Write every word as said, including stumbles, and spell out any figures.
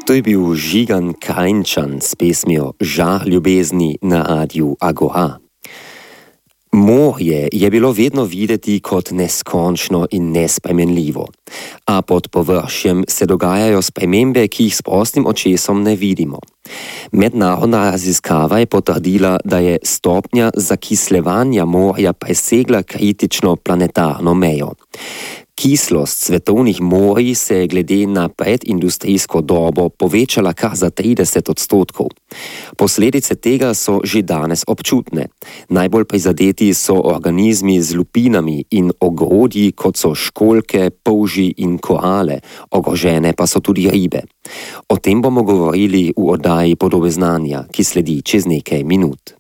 To je bil Žigan Krajnčan s pesmijo Žar ljubezni na radiu Agora. Morje je bilo vedno videti kot neskončno in nespremenljivo, a pod površjem se dogajajo spremembe, ki jih s prostim očesom ne vidimo. Mednarodna raziskava je potrdila, da je stopnja zakislevanja morja presegla kritično planetarno mejo. Kislost svetovnih morij se je glede na predindustrijsko dobo povečala kar za trideset odstotkov. Posledice tega so že danes občutne. Najbolj prizadeti so organizmi z lupinami in ogrodji, kot so školjke, polži in korale, ogrožene pa so tudi ribe. O tem bomo govorili v oddaji Podobe znanja, ki sledi čez nekaj minut.